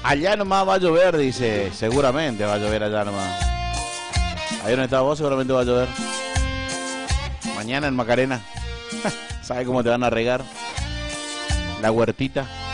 Allá nomás va a llover, dice. Seguramente va a llover allá nomás. Ahí donde estás vos seguramente va a llover. Mañana en Macarena. ¿Sabes cómo te van a regar? La huertita.